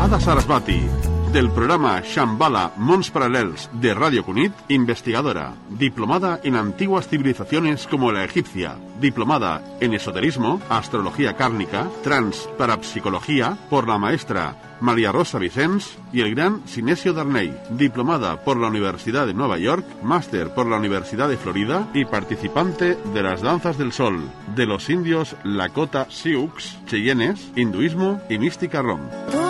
Ada Sarasvati, del programa Shambhala Mons Paral·lels de Radio Cunit, investigadora, diplomada en antiguas civilizaciones como la egipcia, diplomada en esoterismo, astrología kármica, transparapsicología, por la maestra María Rosa Vicens, y el gran Sinesio Darney, diplomada por la Universidad de Nueva York, máster por la Universidad de Florida y participante de las Danzas del Sol, de los indios Lakota Sioux, Cheyennes, hinduismo y mística rom.